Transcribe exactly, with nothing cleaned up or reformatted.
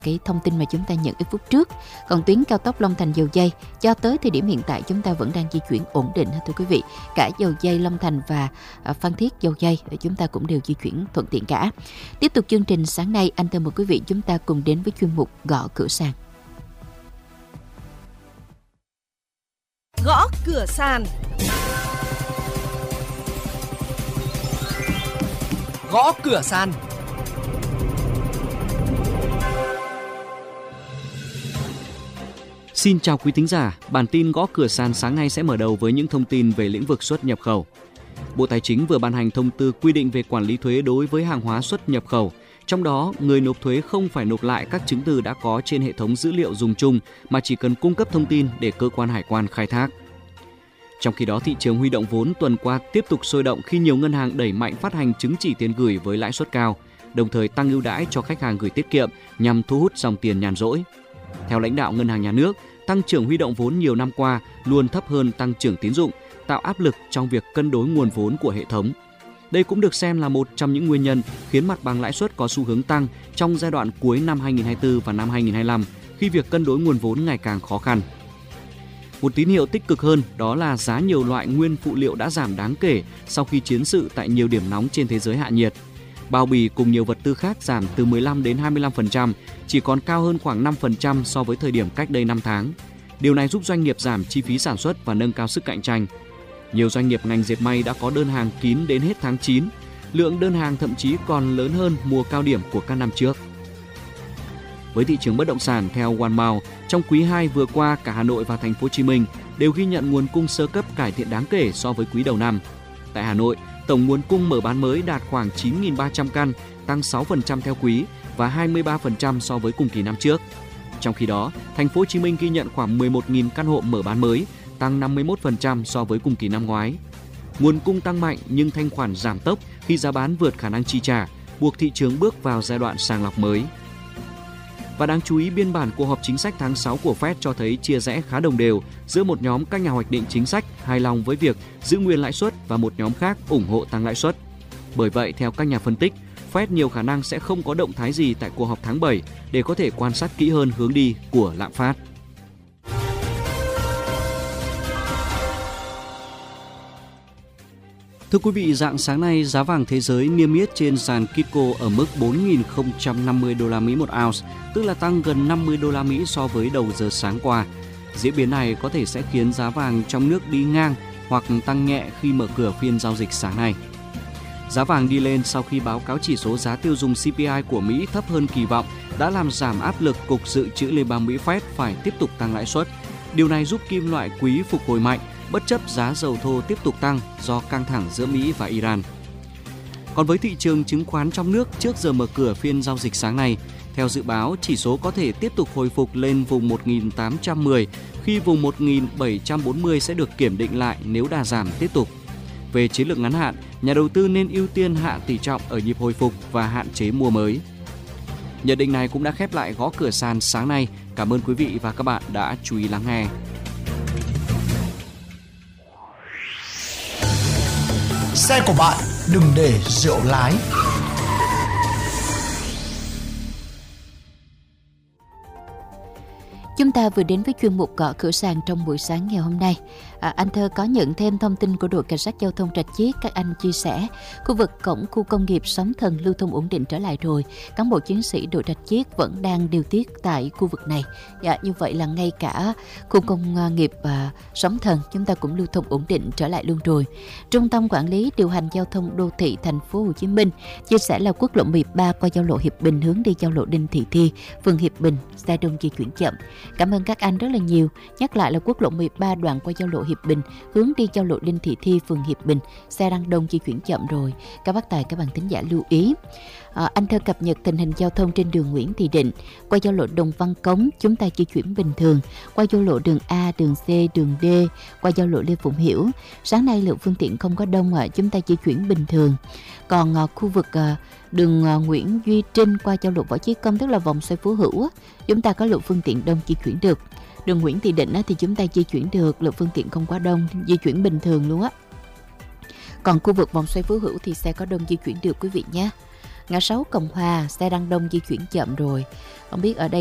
cái thông tin mà chúng ta nhận ít phút trước. Còn tuyến cao tốc Long Thành - Dầu Giây cho tới thời điểm hiện tại chúng ta vẫn đang di chuyển ổn định thưa quý vị. Cả Dầu Giây, Long Thành và Phan Thiết - Dầu Giây chúng ta cũng đều di chuyển thuận tiện cả. Tiếp tục chương trình sáng nay, anh Thơ mời quý vị chúng ta cùng đến với chuyên mục Gõ Cửa Sàn. Gõ Cửa Sàn. Gõ Cửa Sàn. Xin chào quý thính giả, bản tin Gõ Cửa Sàn sáng nay sẽ mở đầu với những thông tin về lĩnh vực xuất nhập khẩu. Bộ Tài chính vừa ban hành thông tư quy định về quản lý thuế đối với hàng hóa xuất nhập khẩu. Trong đó, người nộp thuế không phải nộp lại các chứng từ đã có trên hệ thống dữ liệu dùng chung mà chỉ cần cung cấp thông tin để cơ quan hải quan khai thác. Trong khi đó, thị trường huy động vốn tuần qua tiếp tục sôi động khi nhiều ngân hàng đẩy mạnh phát hành chứng chỉ tiền gửi với lãi suất cao, đồng thời tăng ưu đãi cho khách hàng gửi tiết kiệm nhằm thu hút dòng tiền nhàn rỗi. Theo lãnh đạo Ngân hàng Nhà nước, tăng trưởng huy động vốn nhiều năm qua luôn thấp hơn tăng trưởng tín dụng, tạo áp lực trong việc cân đối nguồn vốn của hệ thống. Đây cũng được xem là một trong những nguyên nhân khiến mặt bằng lãi suất có xu hướng tăng trong giai đoạn cuối năm hai nghìn không trăm hai mươi tư và năm hai nghìn không trăm hai mươi lăm khi việc cân đối nguồn vốn ngày càng khó khăn. Một tín hiệu tích cực hơn đó là giá nhiều loại nguyên phụ liệu đã giảm đáng kể sau khi chiến sự tại nhiều điểm nóng trên thế giới hạ nhiệt. Bao bì cùng nhiều vật tư khác giảm từ mười lăm đến hai mươi lăm phần trăm, chỉ còn cao hơn khoảng năm phần trăm so với thời điểm cách đây năm tháng. Điều này giúp doanh nghiệp giảm chi phí sản xuất và nâng cao sức cạnh tranh. Nhiều doanh nghiệp ngành dệt may đã có đơn hàng kín đến hết tháng chín. Lượng đơn hàng thậm chí còn lớn hơn mùa cao điểm của các năm trước. Với thị trường bất động sản theo One Mile, trong quý hai vừa qua cả Hà Nội và Thành phố Hồ Chí Minh đều ghi nhận nguồn cung sơ cấp cải thiện đáng kể so với quý đầu năm. Tại Hà Nội, tổng nguồn cung mở bán mới đạt khoảng chín nghìn ba trăm căn, tăng sáu phần trăm theo quý và hai mươi ba phần trăm so với cùng kỳ năm trước. Trong khi đó, Thành phố Hồ Chí Minh ghi nhận khoảng mười một nghìn căn hộ mở bán mới, tăng năm mươi mốt phần trăm so với cùng kỳ năm ngoái. Nguồn cung tăng mạnh nhưng thanh khoản giảm tốc khi giá bán vượt khả năng chi trả, buộc thị trường bước vào giai đoạn sàng lọc mới. Và đáng chú ý, biên bản cuộc họp chính sách tháng sáu của Fed cho thấy chia rẽ khá đồng đều giữa một nhóm các nhà hoạch định chính sách hài lòng với việc giữ nguyên lãi suất và một nhóm khác ủng hộ tăng lãi suất. Bởi vậy, theo các nhà phân tích, Fed nhiều khả năng sẽ không có động thái gì tại cuộc họp tháng bảy để có thể quan sát kỹ hơn hướng đi của lạm phát. Thưa quý vị, rạng sáng nay giá vàng thế giới niêm yết trên sàn Kitco ở mức bốn nghìn không trăm năm mươi đô la Mỹ một ounce, tức là tăng gần năm mươi đô la Mỹ so với đầu giờ sáng qua. Diễn biến này có thể sẽ khiến giá vàng trong nước đi ngang hoặc tăng nhẹ khi mở cửa phiên giao dịch sáng nay. Giá vàng đi lên sau khi báo cáo chỉ số giá tiêu dùng xê pê i của Mỹ thấp hơn kỳ vọng đã làm giảm áp lực Cục Dự trữ Liên bang Mỹ Fed phải tiếp tục tăng lãi suất. Điều này giúp kim loại quý phục hồi mạnh, bất chấp giá dầu thô tiếp tục tăng do căng thẳng giữa Mỹ và Iran. Còn với thị trường chứng khoán trong nước trước giờ mở cửa phiên giao dịch sáng nay, theo dự báo, chỉ số có thể tiếp tục hồi phục lên vùng một nghìn tám trăm mười, khi vùng một nghìn bảy trăm bốn mươi sẽ được kiểm định lại nếu đà giảm tiếp tục. Về chiến lược ngắn hạn, nhà đầu tư nên ưu tiên hạ tỷ trọng ở nhịp hồi phục và hạn chế mua mới. Nhận định này cũng đã khép lại Gõ Cửa Sàn sáng nay. Cảm ơn quý vị và các bạn đã chú ý lắng nghe. Xe của bạn đừng để rượu lái. Chúng ta vừa đến với chuyên mục Gõ Cửa Sàn trong buổi sáng ngày hôm nay. À, anh Thơ có nhận thêm thông tin của đội cảnh sát giao thông Rạch Chiếc. Các anh chia sẻ khu vực cổng khu công nghiệp Sóng Thần lưu thông ổn định trở lại rồi. Cán bộ chiến sĩ đội Rạch Chiếc vẫn đang điều tiết tại khu vực này. Dạ, như vậy là ngay cả khu công nghiệp à, Sóng Thần chúng ta cũng lưu thông ổn định trở lại luôn rồi. Trung tâm quản lý điều hành giao thông đô thị Thành phố Hồ Chí Minh chia sẻ là quốc lộ mười ba qua giao lộ Hiệp Bình hướng đi giao lộ Đinh Thị Thi, phường Hiệp Bình, xe đông di chuyển chậm. Cảm ơn các anh rất là nhiều. Nhắc lại là quốc lộ mười ba đoạn qua giao lộ Hiệp Bình hướng đi giao lộ Đinh Thị Thi, phường Hiệp Bình, xe đang đông di chuyển chậm rồi. Các bác tài, các bạn thính giả lưu ý. À, anh Thơ cập nhật tình hình giao thông trên đường Nguyễn Thị Định. Qua giao lộ Đồng Văn Cống chúng ta di chuyển bình thường. Qua giao lộ đường A, đường C, đường D, qua giao lộ Lê Phụng Hiểu, sáng nay lượng phương tiện không có đông, à, chúng ta di chuyển bình thường. Còn à, khu vực à, đường à, Nguyễn Duy Trinh qua giao lộ Võ Chí Công, tức là vòng xoay Phú Hữu, chúng ta có lượng phương tiện đông di chuyển được. Đường Nguyễn Thị Định thì chúng ta di chuyển được, lượng phương tiện không quá đông, di chuyển bình thường luôn á. Còn khu vực vòng xoay Phú Hữu thì sẽ có đông di chuyển được quý vị nhé. Ngã sáu Cộng Hòa, xe đang đông di chuyển chậm rồi. Không biết ở đây